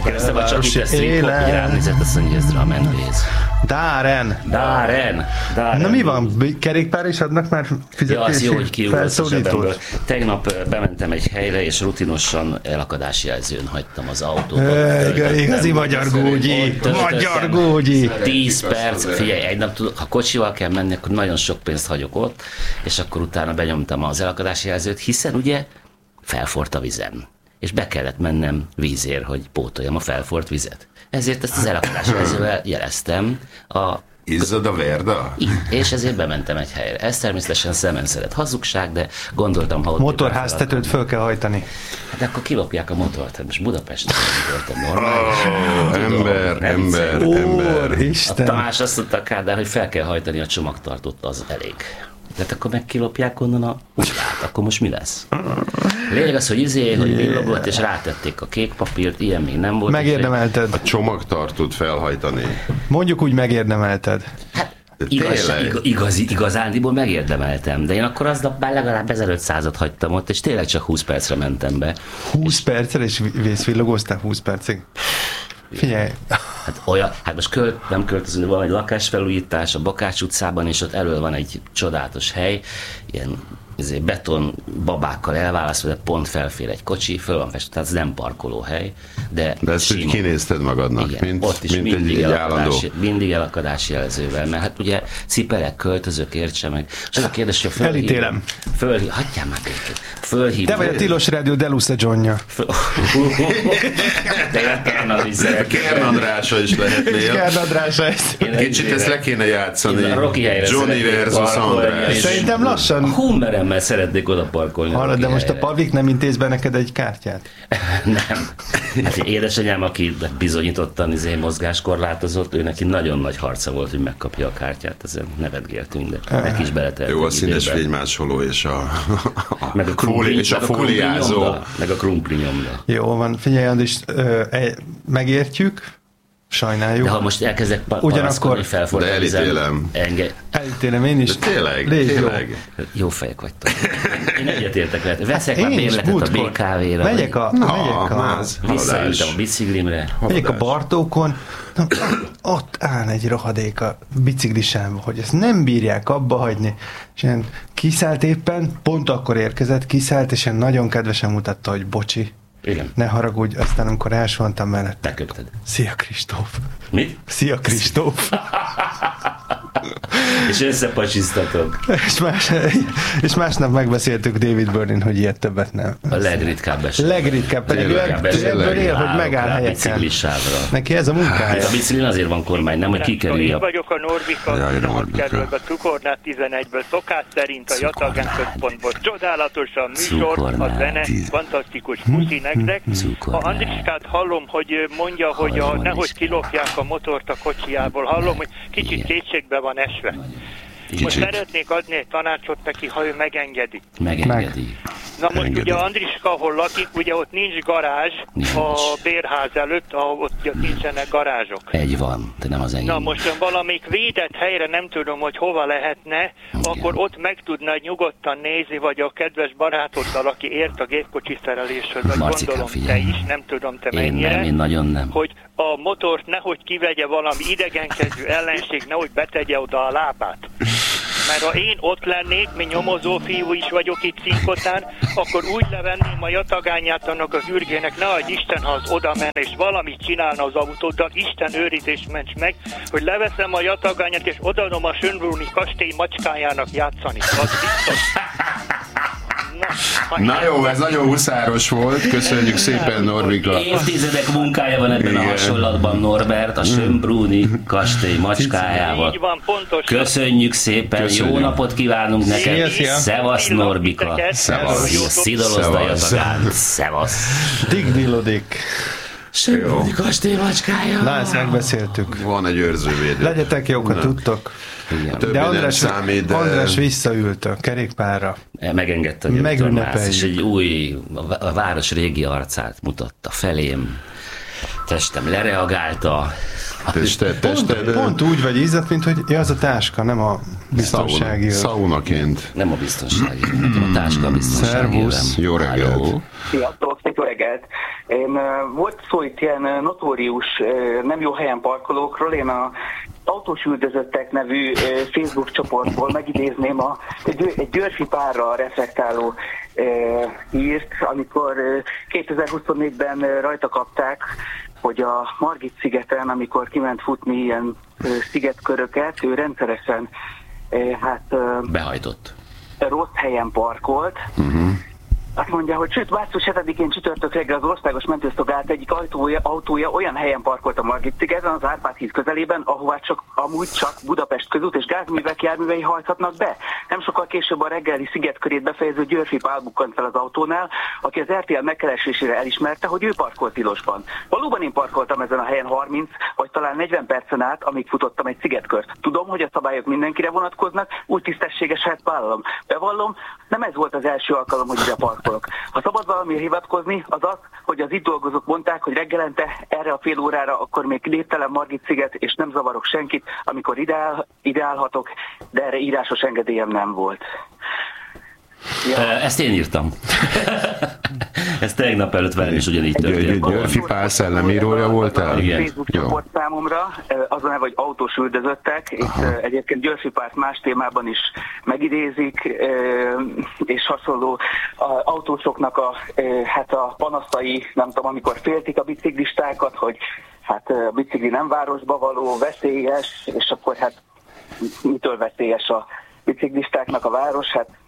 Kérdeztem, hogy csak itt a street hop, hogy ránézett, azt mondja, ez drum and bass. Dáren. Na mi van? Kerékpár is adnak már fizetési jó, hogy felszólítót? Tegnap bementem egy helyre, és rutinosan elakadási jelzőn hagytam az autót. Igazi magyar gógyi. 10 perc, figyelj, egy nap ha kocsival kell menni, akkor nagyon sok pénzt hagyok ott, és akkor utána benyomtam az elakadási jelzőt, hiszen ugye felforrt a vizem. És be kellett mennem vízért, hogy pótoljam a felforrt vizet. Ezért ezt az elakadási jelzővel jeleztem Izzad a Verda? És ezért bementem egy helyre. Ez természetesen szemenszeret hazugság, de gondoltam, ha ott... Motorháztetőt föl kell hajtani. Hát akkor kilopják a motort. Hát most Budapesten voltam normális. Ember. Isten. A Tamás azt mondta, Kádár, hogy fel kell hajtani a csomagtartót, az elég. Tehát akkor megkilopják onnan a utlát, akkor most mi lesz? Lényeg az, hogy hogy villogott, és rátették a kék papírt, ilyen még nem volt. Megérdemelted. A csomagtartót felhajtani. Mondjuk úgy megérdemelted. Hát igazándiból megérdemeltem, de én akkor aznap már legalább 1500-at hagytam ott, és tényleg csak 20 percre mentem be. 20 percre, és vészvillogoztál 20 percig? Figyelj! Hát most nem költözünk, van egy lakásfelújítás a Bakács utcában, és ott elől van egy csodálatos hely, ilyen beton babákkal elválasztva, de pont felfér egy kocsi, föl van festve, tehát ez nem parkolóhely, de ezt úgy kinézted magadnak, igen, mint, ott is mint mindig elakadási jelzővel, mert hát ugye cipelek, költözök, értse meg. És az a kérdés, hogy elítélem. Hagyjál már fölhív. Te vagy a Tilos Rádió Deluxe Johnja. Kern Andrása is lehetnél. Kern Andrása ez. Kicsit ezt le kéne játszani. Johnny versus András. Szerintem lassan. A Hummeremmel szeretnék oda parkolni. Hallod, de most a Pavlik nem intéz be neked egy kártyát? Nem. Hát édesanyám, aki bizonyítottan mozgáskorlátozott, ő neki nagyon nagy harca volt, hogy megkapja a kártyát, ezen nevetgéltünk, de neki is beleteltünk. Jó, a színes fénymásoló és a fóliázó. Meg a krumpli nyomda. Jó van, figyelj Andris, megértjük, sajnáljuk. De ha most elkezdek paraszkodni, de elítélem. Elítélem én is. De tényleg. Jó fejek vagytok. Én egyetértek veled. Veszek már bérletet a BKV-ra. Megyek visszaültem a biciklimre. Megyek a Bartókon, ott áll egy rohadék a biciklisámba, hogy ezt nem bírják abba hagyni. És ilyen kiszállt éppen, pont akkor érkezett, kiszállt, és ilyen nagyon kedvesen mutatta, hogy bocsi. Igen. Ne haragudj, aztán amikor elsvantam mellett. Te köpted. Szia Kristóf. Mit? Szia Kristóf. És összepacsisztatok. És másnap megbeszéltük David Byrne-n, hogy ilyet többet nem. A legritkább eset. Legritkább, pedig ebből él, hogy megáll helyeken. Biciklisávra. Neki ez a munkája. A biciklin azért van kormány, nem, hogy kikerülje. Én vagyok a Norbika, kerülve Cukornát 11-ből, szokás szerint a Jatagán központból. Csodálatos a műsor, a zene, fantasztikus puszi nektek. A Andriskát hallom, hogy mondja, hogy nehogy kilopják a motort a kocsiából. Hallom, hogy kicsit kétségbe van esve. Most szeretnék adni egy tanácsot neki, ha ő megengedi. Megengedi. Na most ugye Andriska, ahol lakik, ugye ott nincs garázs a bérház előtt, ott nincsenek garázsok. Egy van, de nem az enyém. Na most valamelyik védett helyre, nem tudom, hogy hova lehetne, igen. Akkor ott meg tudna nyugodtan nézni, vagy a kedves barátoddal, aki ért a gépkocsi szereléshez, vagy gondolom te is, nem tudom te mennyire. Én nagyon nem. Hogy a motort nehogy kivegye valami idegenkező ellenség, nehogy betegye oda a lábát. Mert ha én ott lennék, mint nyomozó fiú is vagyok itt Cinkotán, akkor úgy levenném a jatagányát annak az ürgének, ne adj Isten, ha az oda menne, és valamit csinálna az autóddal, Isten őrizés ments meg, hogy leveszem a jatagányát, és odaadom a Schönbrunni kastély macskájának játszani. Az biztos. Na jó, ez nagyon huszáros volt, köszönjük szépen Norbika. Évtizedek munkája van ebben a hasonlatban, Norbert, a Schönbrunni kastély macskájával. Így van, pontos. Köszönjük szépen, köszönjük. Jó napot kívánunk neked. Szevasz Norbika. Szevasz. Szidolozd a Jatagán. Szevasz. Dig-dillodik. Schönbrunni kastély macskája. Na, ezt megbeszéltük. Van egy őrzővédő. Legyetek jók, ha tudtok. De András visszaült a kerékpárra. Megengedte, és egy új, a város régi arcát mutatta felém. Testem lereagálta, Pont úgy vagy izzat, mint hogy az a táska, nem a biztonsági. Szaunaként. Nem a biztonsági, a táska a biztonsági. Szervusz, jó reggelt. Sziasztok, jó reggelt. Volt szó itt ilyen notórius, nem jó helyen parkolókról, én a Autós Üldözöttek nevű Facebook csoportból megidézném egy Györfi párra reflektáló hírt, amikor 2024-ben rajta kapták, hogy a Margit szigeten, amikor kiment futni ilyen szigetköröket, ő rendszeresen behajtott. Rossz helyen parkolt. Azt mondja, hogy március 7-én csütörtök reggel az Országos Mentőszolgálat egyik autója olyan helyen parkolt a Margit-szigeten, az Árpád híd közelében, ahová amúgy csak Budapest közút és gázművek járművei hajthatnak be. Nem sokkal később a reggeli szigetkörét befejező Györfi Pál bukkant fel az autónál, aki az RTL megkeresésére elismerte, hogy ő parkolt tilosban. Valóban én parkoltam ezen a helyen 30 vagy talán 40 percen át, amíg futottam egy szigetkört. Tudom, hogy a szabályok mindenkire vonatkoznak, úgy tisztességeset vállalom. Bevallom, nem ez volt az első alkalom, hogy ide parkolok. Ha szabad valamire hivatkozni, az az, hogy az itt dolgozók mondták, hogy reggelente erre a fél órára akkor még léptelen Margit-sziget, és nem zavarok senkit, amikor ide állhatok, de erre írásos engedélyem nem volt. Ja. Ezt én írtam. Ez tegnap előtt velem is ugyanígy történt. Györfi Pál szellemírója voltál? Igen. Facebook csoport számomra, az a neve, hogy Autós Üldözöttek, és egyébként Györfi Pált más témában is megidézik, és hasonló autósoknak a panaszai, nem tudom, amikor féltik a biciklistákat, hogy a bicikli nem városba való, veszélyes, és akkor mitől veszélyes a biciklistáknak a város?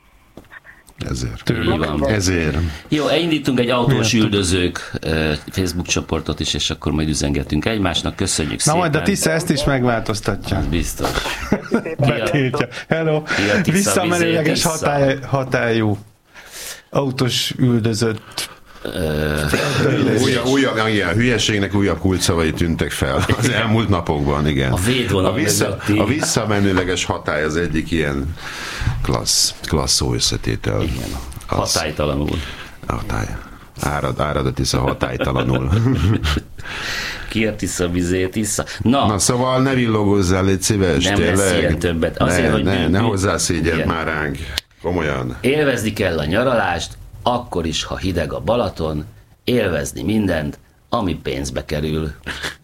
Ezért. Jó, elindítunk egy autós üldözők Facebook csoportot is, és akkor majd üzengetünk egymásnak. Köszönjük szépen. Na majd a Tisza ezt is megváltoztatja. Biztos. Betiltja. Hello. Visszamenőleges hatályú autós üldözött. Újabb hülyeségnek újabb kulcsszavai tűntek fel az elmúlt napokban, igen. A visszamenőleges hatály az egyik ilyen klassz szó összetétel. Igen. Hatálytalanul. Árad a Tisza hatálytalanul. Ki a Tisza vizét Tisza? Na szóval ne villogozzál, légy szíves. Nem lesz ilyen többet. Azért, ne hozzá szégyed már ránk. Komolyan. Élvezni kell a nyaralást, akkor is, ha hideg a Balaton, élvezni mindent, ami pénzbe kerül.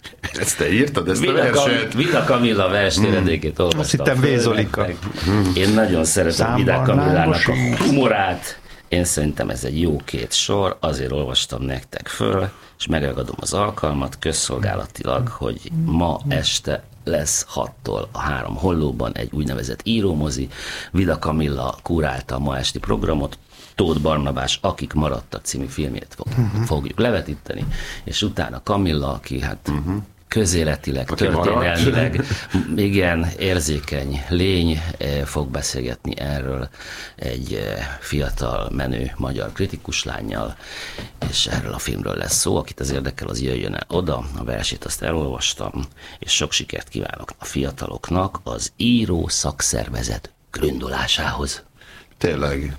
Ezt te írtad, ezt a verset? Vida Kamilla verstéredékét olvastam. Azt hittem Vézolika. Én nagyon szeretem Vida Kamillának a humorát. Én szerintem ez egy jó két sor, azért olvastam nektek föl, és megragadom az alkalmat közszolgálatilag, hogy ma este lesz 6-tól a 3 Hollóban egy úgynevezett írómozi. Vida Kamilla kurálta a ma esti programot, Tóth Barnabás Akik maradtak című filmjét fogjuk levetíteni, és utána Kamilla, aki közéletileg, történelmileg igen, érzékeny lény, fog beszélgetni erről egy fiatal, menő magyar kritikuslánnyal, és erről a filmről lesz szó. Akit az érdekel, az jöjjön el oda, a versét azt elolvastam, és sok sikert kívánok a fiataloknak az író szakszervezet gründolásához. Tényleg.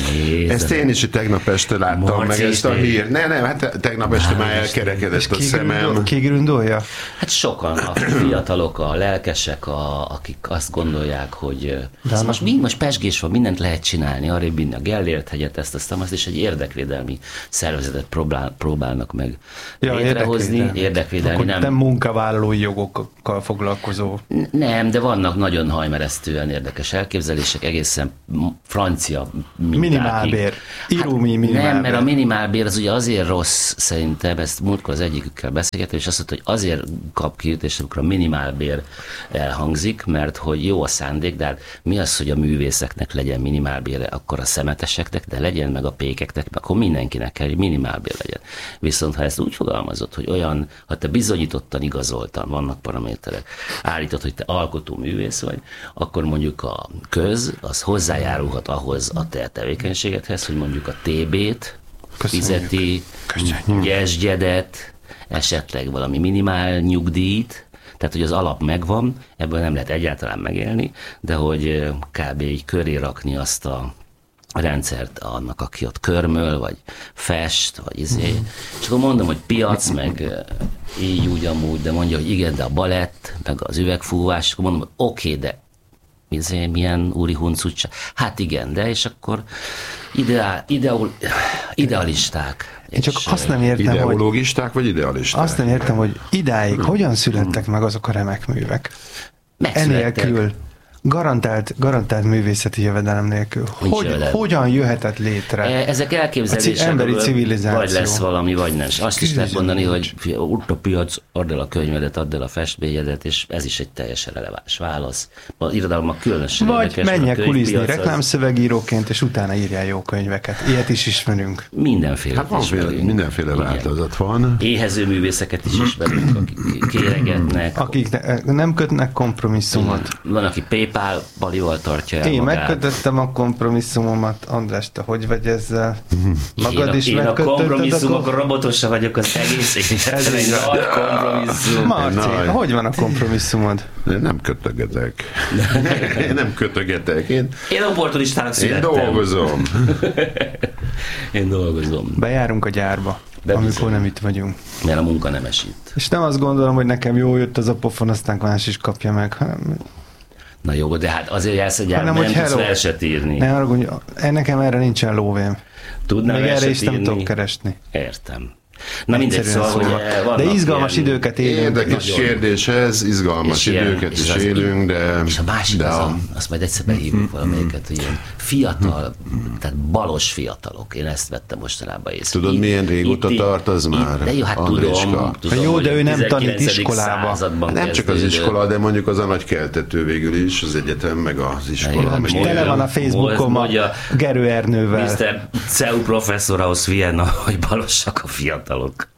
Ezt én is tegnap este láttam, Marci, meg ezt a hír. Hát tegnap este már elkerekedett a szemem. Ki gründolja? Hát sokan, a fiatalok, a lelkesek, akik azt gondolják, hogy most pezsgés van, mindent lehet csinálni, arrébb vinni a Gellért hegyet, ezt is egy érdekvédelmi szervezetet próbálnak meg létrehozni. Érdekvédelmi, nem munkavállalói jogokkal foglalkozó. Nem, de vannak nagyon hajmeresztően érdekes elképzelések, egészen francia minimálbér. Írómi minimálbér. Nem, mert a minimálbér az ugye azért rossz, szerintem, ezt múltkor az egyikükkel beszélgettem, és azt mondta, hogy azért kap kiütést, amikor a minimálbér elhangzik, mert hogy jó a szándék, de hát mi az, hogy a művészeknek legyen minimálbére, akkor a szemeteseknek, de legyen meg a pékeknek, akkor mindenkinek kell, hogy minimálbér legyen. Viszont ha ezt úgy fogalmazott, hogy olyan, ha te bizonyítottan, igazoltan, vannak paraméterek, állítod, hogy te alkotó művész vagy, akkor mondjuk a az hozzájárulhat ahhoz a te tevékenységedhez, hogy mondjuk a TB-t fizeti, gyesgyedet, esetleg valami minimál nyugdíjt, tehát hogy az alap megvan, ebből nem lehet egyáltalán megélni, de hogy kb. Így köré rakni azt a rendszert annak, aki ott körmöl, vagy fest, vagy és akkor mondom, hogy piac, meg így úgy amúgy, de mondja, hogy igen, de a balett, meg az üvegfúvás, és akkor mondom, hogy oké, de milyen úri huncutság. Hát igen, de és akkor idealisták. Én csak azt nem értem, ideológisták, vagy idealisták? Azt nem értem, hogy idáig hogyan születtek meg azok a remek művek. Enélkül garantált művészeti jövedelem nélkül. Hogyan jöhetett létre? Ezek elképzelések, emberi civilizáció. Vagy lesz valami, vagy nem. Azt is lehet mondani, hogy ott a piac, add el a könyvedet, add el a festményedet, és ez is egy teljesen releváns válasz. A irodalomnak különösen vagy menjek kulizni reklámszövegíróként, és utána írjál jó könyveket. Ilyet is ismerünk. Mindenféle mindenféle változat van. Éhező művészeket is ismerünk, akik kéregetnek. Akik nem kötnek kompromisszumot. Van, aki PayPal-balival tartja el Én magát. Megkötöttem a kompromisszumomat. András, te hogy vagy ezzel? Magad is én a kompromisszumok a robotosa vagyok az egész életben. Egy nagy kompromisszum. Marci, hogy van a kompromisszumod? Én nem kötögetek. Én opportunistának születtem. Én dolgozom. Bejárunk a gyárba, amikor nem itt vagyunk. Mert a munka nem esít. És nem azt gondolom, hogy nekem jó jött az a pofon, aztán más is kapja meg, hanem... Na jó, de hát azért jársz a gyárba, nem tudsz verset írni. Ne haragudj, nekem erre nincsen lóvém. Tudnál még erre is írni? nem tudok keresni. Értem. Na mindegy, szóval, hogy de izgalmas időket élünk. Érdekes kérdés ez, izgalmas időket is élünk, de... És a másik azt majd egyszer behívjuk valamelyiket, hogy ilyen fiatal, tehát balos fiatalok. Én ezt vettem mostanában észre. Tudod, milyen régóta tart az már? De jó, hát tudom, jó, de ő nem tanít iskolába. Nem csak az iskola, de mondjuk az a nagy keltető végül is, az egyetem, meg az iskola. Tele van a Facebookom a Gerő Ernővel. Mr. CEU professzorhoz Vienna, hogy balosak a fiatalok.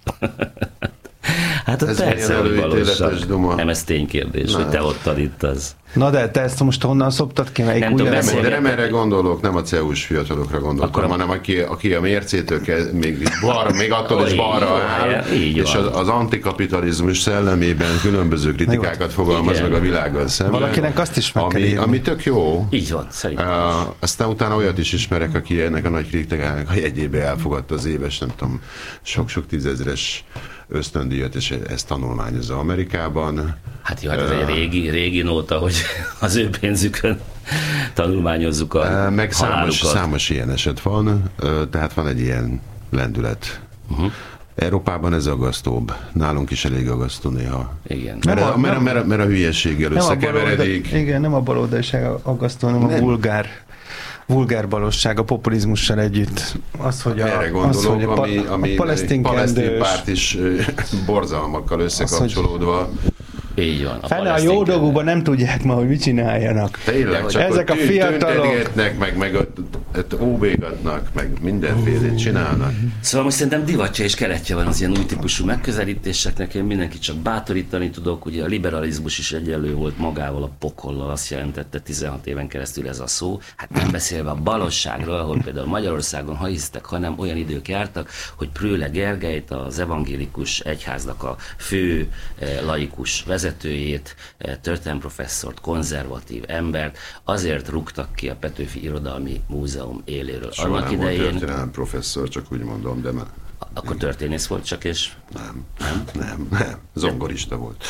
Hát ott persze, hogy balosak. Nem, ez ténykérdés, hogy te ott tanítasz. Na de te ezt most honnan szoptad ki? Nem tudom, de nem erre gondolok, nem a CEU-s fiatalokra gondoltam, hanem aki a mércétől még attól is balra áll, és az antikapitalizmus szellemében különböző kritikákat fogalmaz meg a világgal szemben. Valakinek azt is meg kell írni. Ami tök jó. Így van, szerintem. Aztán utána olyat is ismerek, aki ennek a nagy kritikának a jegyébe elfogadta az éves, nem tudom, sok-sok tízezres ösztöndíjat, és ezt tanulmányozza Amerikában. Hát jó, hát ez egy régi nóta, hogy az ő pénzükön tanulmányozzuk a meg számos ilyen eset van, tehát van egy ilyen lendület. Európában ez aggasztóbb. Nálunk is elég aggasztó néha. Igen. Mert a hülyességgel összekeveredik. Igen, nem a baloldaliság aggasztó, hanem a vulgár balosság, a populizmussal együtt. Az, hogy erre gondolok, ami palesztin párt is borzalmakkal összekapcsolódva. Így van. Fene a jó dolgokban nem tudják ma, hogy mit csináljanak. Tényleg, csak ezek a fiatalok meg óvégatnak, meg mindenfélét csinálnak. Szóval most szerintem divatja és keletje van az ilyen új típusú megközelítéseknek. Én mindenkit csak bátorítani tudok. Ugye a liberalizmus is egyenlő volt magával, a pokollal, azt jelentette 16 éven keresztül ez a szó. Hát nem beszélve a balosságról, ahol például Magyarországon, ha hisztek, hanem olyan idők jártak, hogy Prőle Gergelyt, az evangélikus egyháznak a fő laikus vezetőjét, történelemprofesszort, konzervatív embert azért rúgtak ki a Petőfi Irodalmi Múzeum éléről. Soha annak nem idején... volt történelemprofesszor, csak úgy mondom, de akkor történész volt csak, és... Nem. Zongorista volt.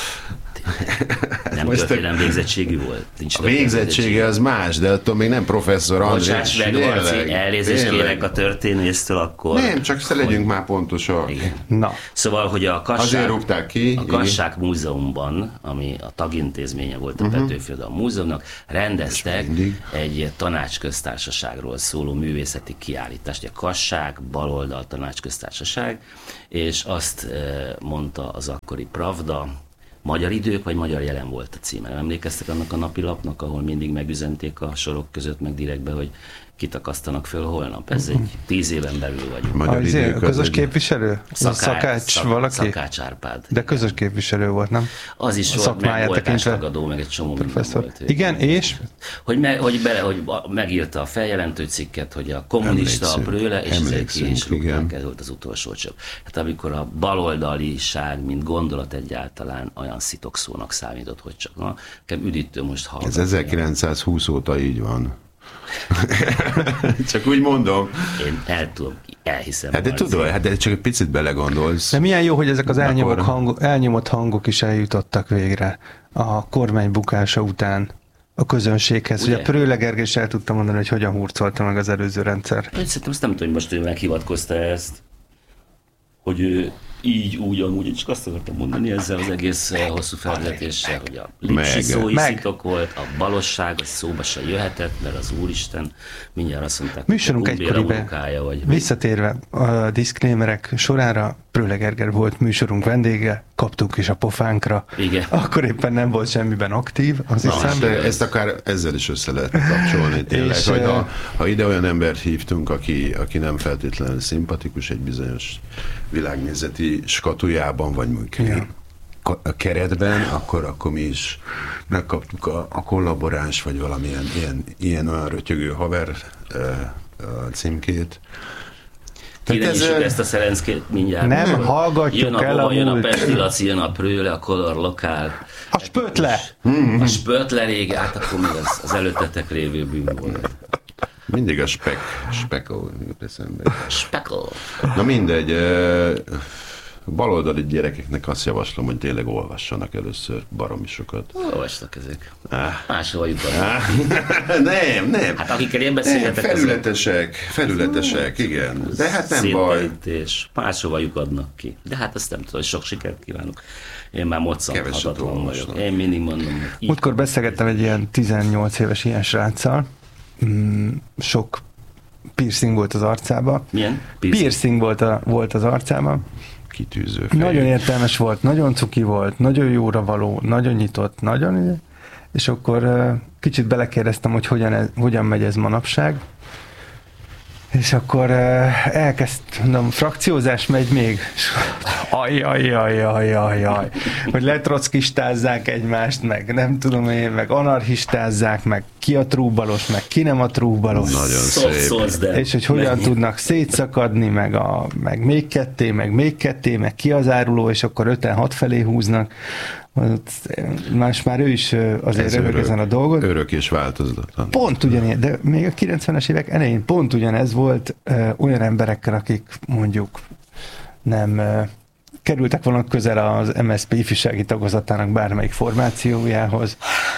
Nem történelem végzettségű volt. A végzettsége az más, de attól még nem professzor András. Bocsáss meg, Marci, elnézést kérek a történésztől akkor. Nem, csak legyünk már pontosak. Na. Szóval, hogy a Kassák Múzeumban, ami a tagintézménye volt a Petőfi Irodalmi Múzeumnak, rendeztek egy tanácsköztársaságról szóló művészeti kiállítást. A Kassák baloldal tanácsköztársaság, és azt mondta az akkori Pravda, Magyar idők, vagy Magyar jelen volt a címe. Emlékeztek annak a napilapnak, ahol mindig megüzenték a sorok között, meg direktbe, hogy kit akasztanak föl holnap. Ez egy 10 éven belül vagyunk. A közös képviselő? Szakács valaki? Szakács Árpád. De közös képviselő volt, nem? Az is volt, meg voltástagadó, meg egy csomó minden volt. Igen, és? Hogy megírta a feljelentő cikket, hogy a kommunista, a Prőle, és ezért ki is rúgták, ez volt az utolsó csöp. Hát amikor a baloldaliság, mint gondolat egyáltalán olyan szitokszónak számított, hogy csak nekem üdítő most hallgatni. Ez 1920 óta így van. Csak úgy mondom. Én elhiszem. Hát de tudod, de csak egy picit belegondolsz. De milyen jó, hogy ezek az elnyomott hangok is eljutottak végre a kormány bukása után a közönséghez. Ugye a Prölle Gergely is el tudta mondani, hogy hogyan hurcolta meg az előző rendszer. Szerintem azt nem tudom, hogy most ő meghivatkozta ezt, hogy ő így, úgy, amúgy, csak azt akartam mondani ezzel az egész hosszú felvezetéssel, hogy a lipsi szó iszitok volt, a balosság, az szóba se jöhetett, mert az Úristen mindjárt azt mondták, műsorunk egykoriban, visszatérve a diszklémerek sorára, Prölle Gergely volt műsorunk vendége, kaptunk is a pofánkra. Igen. Akkor éppen nem volt semmiben aktív, az hiszem. Ezt akár ezzel is össze lehet kapcsolni. Tényleg, hogy ha ide olyan embert hívtunk, aki nem feltétlenül szimpatikus egy bizonyos világnézeti skatujában, vagy mondjuk a keretben, akkor mi is megkaptuk a kollaboráns, vagy valamilyen ilyen olyan rötyögő haver címkét. Kirenyissük ezt a Szerenckét mindjárt. Nem, hallgatjuk el a jön a Pesti Laci, jön a Prölle, a Color Lokál. A Spötle! A Spötle régi, hát akkor még az előttetek lévő bűn volt. Mindig a spekol jut eszembe. Spekol. Na mindegy, baloldali gyerekeknek azt javaslom, hogy tényleg olvassanak először baromi sokat. Olvastak ezek. Máshol jutottak. Nem. Hát akikkel én beszélgetek... Felületesek, igen. De hát nem baj. Máshova lyukadnak ki. De hát azt nem tudom, hogy sok sikert kívánok. Én már moccanhatatlan vagyok. Én mindig mondom. Múltkor beszélgettem egy ilyen 18 éves ilyen sráccal. Sok piercing volt az arcába. Milyen? Piercing volt az arcában. Kitűző fej. Nagyon értelmes volt, nagyon cuki volt, nagyon jóra való, nagyon nyitott, és akkor kicsit belekérdeztem, hogy hogyan megy ez manapság. És akkor elkezdtem, frakciózás megy még. Ajjaj. Hogy letrockistázzák egymást, meg nem tudom én, meg anarchistázzák, meg ki a trúbalos, meg ki nem a trúbalos. Nagyon szép. És hogy hogyan tudnak szétszakadni, meg még ketté, meg ki az áruló, és akkor 5-6 felé húznak. Már ő is azért röhög ezen a dolgot. Örök és változatlan. Pont ugyanilyen, de még a 90-es évek elején pont ugyanez volt olyan emberekkel, akik mondjuk nem kerültek volna közel az MSZP ifjúsági tagozatának bármelyik formációjához.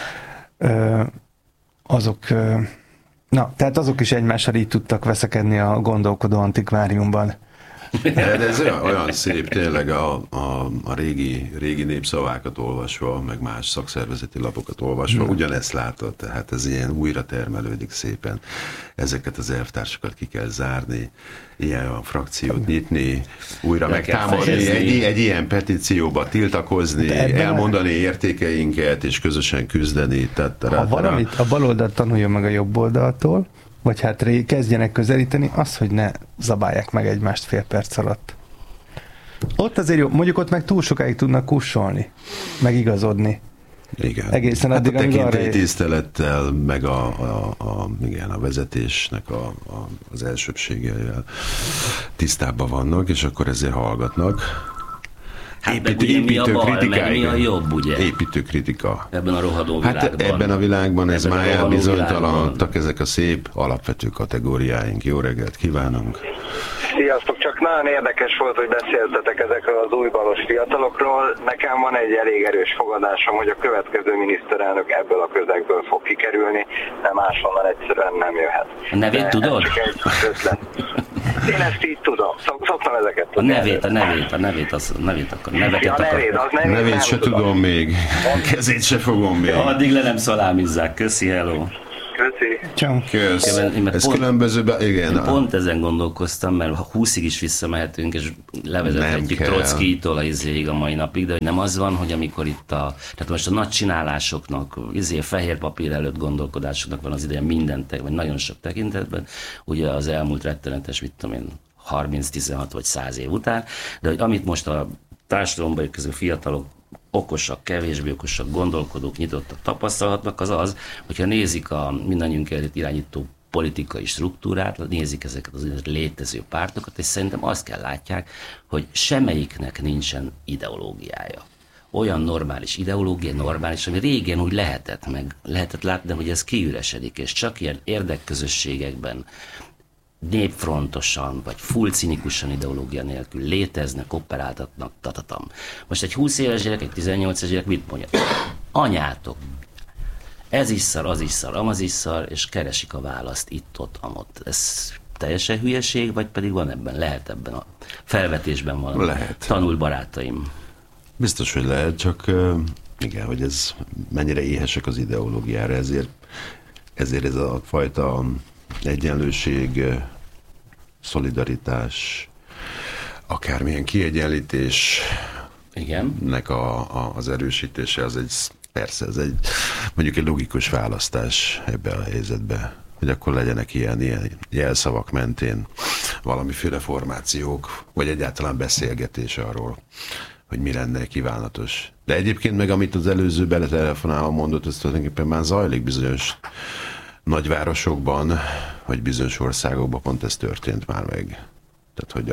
Tehát azok is egymással így tudtak veszekedni a gondolkodó antikváriumban. De ez olyan szép tényleg a régi népszavákat olvasva, meg más szakszervezeti lapokat olvasva, ugyanezt látod, tehát ez ilyen újra termelődik szépen. Ezeket az elvtársakat ki kell zárni, ilyen frakciót nyitni, újra megtámadni, egy ilyen petícióba tiltakozni, elmondani értékeinket, és közösen küzdeni. Ha valamit a baloldal tanuljon meg a jobb oldaltól, vagy hát kezdjenek közelíteni, az, hogy ne zabálják meg egymást fél perc alatt. Ott azért jó, mondjuk ott meg túl sokáig tudnak kussolni, meg igazodni. Igen. Egészen addig, hát a tekintélytisztelettel, meg a vezetésnek az elsőbségével tisztában vannak, és akkor ezért hallgatnak. Hát építő kritika, mi a jobb, ugye? Építő kritika. Ebben a rohadó világban. Hát ebben a világban ez már elbizonytalanodtak ezek a szép alapvető kategóriáink. Jó reggelt kívánunk! Sziasztok! Csak nagyon érdekes volt, hogy beszéltetek ezekről az újbalos fiatalokról. Nekem van egy elég erős fogadásom, hogy a következő miniszterelnök ebből a közegből fog kikerülni, de máshonnan egyszerűen nem jöhet. A nevét tudod? Csak egy ötlet. Én ezt így tudom. Szoktam ezeket tudni. A nevét se tudom még. Kezét se fogom még. Addig le nem szalámizzák. Köszi, hello. Kösz. Ez különböző, igen. Én pont ezen gondolkoztam, mert 20-ig is visszamehetünk, és levezethetjük Trockijtól a mai napig, de nem az van, hogy amikor itt tehát most a nagy csinálásoknak, fehér papír előtt gondolkodásoknak van az ideje mindent, vagy nagyon sok tekintetben, ugye az elmúlt rettenetes, 30-16 vagy 100 év után, de hogy amit most a társadalomban közül fiatalok okosak, kevésbé okosak, gondolkodók, nyitottak tapasztalhatnak, az, hogyha nézik a mindannyiunkat irányító politikai struktúrát, nézik ezeket az létező pártokat, és szerintem azt kell látják, hogy semmelyiknek nincsen ideológiája. olyan normális ideológia, normális, ami régen úgy lehetett látni, hogy ez kiüresedik, és csak ilyen érdekközösségekben népfrontosan, vagy full cinikusan ideológia nélkül léteznek, operáltatnak, tatatam. Most egy 20 éves gyerek, egy 18 éves gyerek mit mondja? Anyátok, ez is szar, az is szar, amaz is szar, és keresik a választ itt, amott. Ez teljesen hülyeség, vagy pedig lehet ebben a felvetésben valami? Lehet. Tanul barátaim. Biztos, hogy lehet, csak igen, hogy ez mennyire éhesek az ideológiára, ezért ez a fajta egyenlőség, szolidaritás, akármilyen kiegyenlítésnek az erősítése, persze ez mondjuk egy logikus választás ebbe a helyzetbe, hogy akkor legyenek ilyen jelszavak mentén valamiféle formációk, vagy egyáltalán beszélgetés arról, hogy mi lenne kívánatos. De egyébként meg, amit az előző beletelefonálva mondott, ez tulajdonképpen már zajlik bizonyos nagyvárosokban, vagy bizonyos országokban pont ez történt már meg. Tehát, hogy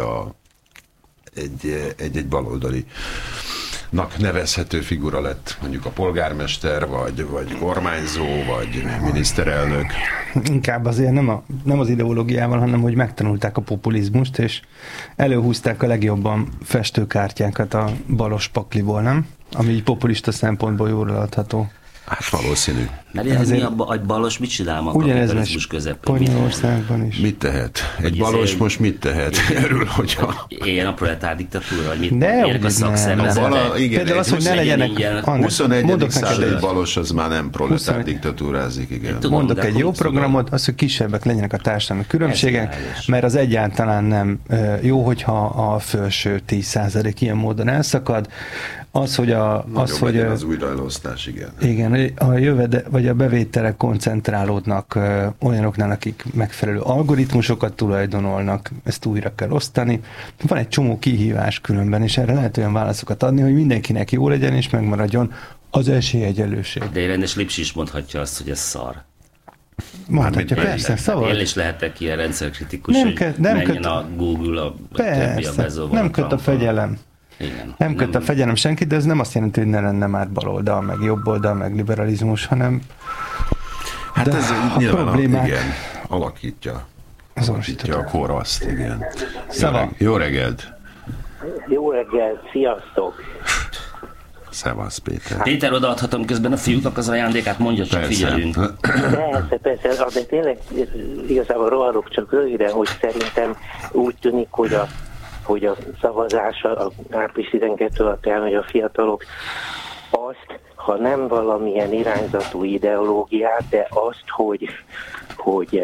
egy baloldalinak nevezhető figura lett mondjuk a polgármester, vagy kormányzó, vagy miniszterelnök. Inkább azért nem az ideológiával, hanem hogy megtanulták a populizmust, és előhúzták a legjobban festőkártyákat a balos pakliból, nem? Ami így populista szempontból jól adható. Hát valószínű. Mert mi a balos mit csinál a kapitalizmus közepén? Spanyolországban is. Mit tehet? Egy balos most mit tehet? Erről, hogyha... Ilyen a proletár diktatúra, vagy mit? De a szakszervezetek? Például az, hogy ne legyenek... 21. századi balos, az már nem proletár diktatúrázik, igen. Mondok egy jó programot, az, hogy kisebbek legyenek a társadalmi különbségek, mert az egyáltalán nem jó, hogyha a felső 10% ilyen módon elszakad. Az, hogy az újraelosztás, igen. Igen, vagy a bevételek koncentrálódnak olyanoknál, akik megfelelő algoritmusokat tulajdonolnak, ezt újra kell osztani. Van egy csomó kihívás különben, és erre lehet olyan válaszokat adni, hogy mindenkinek jó legyen, és megmaradjon az esélyegyenlőség. De egy rendes Lipsi is mondhatja azt, hogy ez szar. Mondhatja, persze, szabad. Én is lehetek ilyen rendszerkritikus, hogy menjen a Google, a többi, a Bezos. Nem köt a fegyelem. Igen. Nem köt a fegyelem senkit, de ez nem azt jelenti, hogy ne lenne már baloldal, meg jobboldal, meg liberalizmus, hanem hát ez nyilván problémák... igen, alakítja a koraszt, igen. Szava. Jó reggelt! Jó reggelt, sziasztok! Szevasz, Péter. Péter, odaadhatom közben a fiúknak az ajándékát, mondja, csak figyelünk. Persze, de tényleg igazából rohanok csak röviden, hogy szerintem úgy tűnik, hogy a szavazás a április 12 alatt elmegy a fiatalok azt, ha nem valamilyen irányzatú ideológiát, de azt, hogy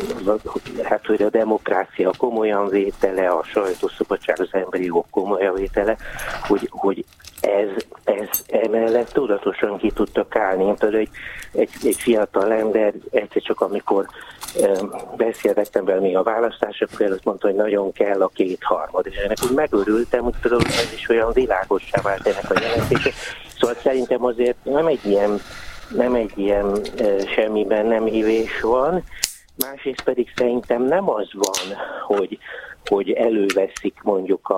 a demokrácia komolyan vétele, a sajtószabadság, az emberi jogok komolyan vétele, hogy ez emellett tudatosan ki tudtak állni. Én például egy fiatal ember egyszer csak amikor beszélgettem vele még a választások előtt, mondta, hogy nagyon kell a 2/3, és ennek úgy megörültem, hogy például ez is olyan világossá vált ennek a jelentése. Szóval szerintem azért nem egy ilyen semmiben nem hívés van, másrészt pedig szerintem nem az van, hogy előveszik mondjuk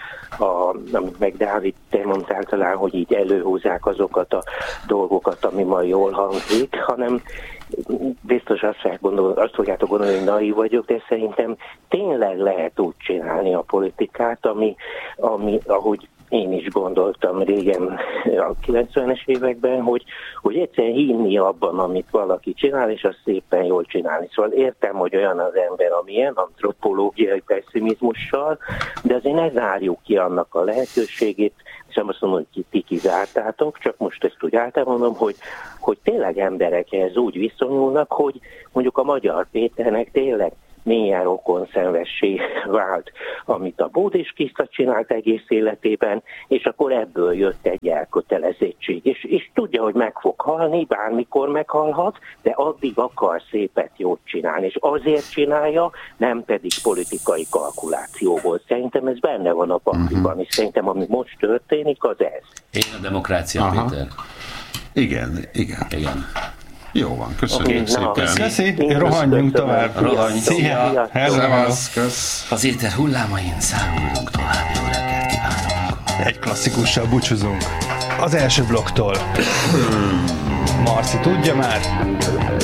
amit meg Dávid, te mondtál talán, hogy így előhúzzák azokat a dolgokat, ami majd jól hangzik, hanem biztos azt fogjátok gondolni, hogy naív vagyok, de szerintem tényleg lehet úgy csinálni a politikát, ami ahogy én is gondoltam régen a 90-es években, hogy egyszerűen hinni abban, amit valaki csinál, és azt szépen jól csinálni. Szóval értem, hogy olyan az ember, amilyen antropológiai pessimizmussal, de azért ne zárjuk ki annak a lehetőségét, és nem azt mondom, hogy ti kizártátok, csak most ezt úgy általában mondom, hogy tényleg emberek ehhez úgy viszonyulnak, hogy mondjuk a Magyar Péternek tényleg mélyen rokonszenvessé vált, amit a buddhista csinált egész életében, és akkor ebből jött egy elkötelezettség. És tudja, hogy meg fog halni, bármikor meghalhat, de addig akar szépet jót csinálni, és azért csinálja, nem pedig politikai kalkulációból. Szerintem ez benne van a pakliban, és szerintem ami most történik, az ez. Én a demokrácia, aha. Péter. Igen. Jó van, köszönjük szépen. Köszi, rohanjunk tovább. Szia! Kösz. Az éter hullámain szállulunk tovább. Jó reggelt kívánok! Egy klasszikussal búcsúzunk. az első blokktól. Marci tudja már?